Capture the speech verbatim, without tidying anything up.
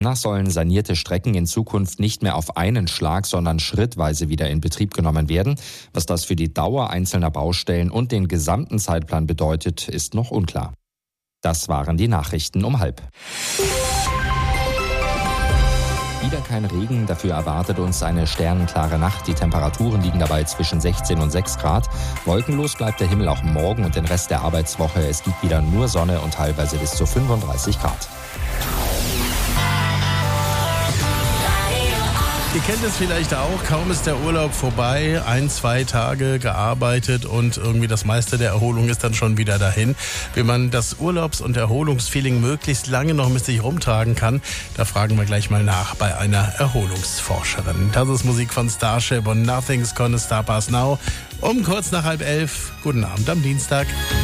Danach sollen sanierte Strecken in Zukunft nicht mehr auf einen Schlag, sondern schrittweise wieder in Betrieb genommen werden. Was das für die Dauer einzelner Baustellen und den gesamten Zeitplan bedeutet, ist noch unklar. Das waren die Nachrichten um halb. Wieder kein Regen, dafür erwartet uns eine sternenklare Nacht. Die Temperaturen liegen dabei zwischen sechzehn und sechs Grad. Wolkenlos bleibt der Himmel auch morgen und den Rest der Arbeitswoche. Es gibt wieder nur Sonne und teilweise bis zu fünfunddreißig Grad. Ihr kennt es vielleicht auch, kaum ist der Urlaub vorbei, ein, zwei Tage gearbeitet und irgendwie das meiste der Erholung ist dann schon wieder dahin. Wie man das Urlaubs- und Erholungsfeeling möglichst lange noch mit sich rumtragen kann, da fragen wir gleich mal nach bei einer Erholungsforscherin. Das ist Musik von Starship und Nothing's Gonna Stop Us Now. Um kurz nach halb elf, guten Abend am Dienstag.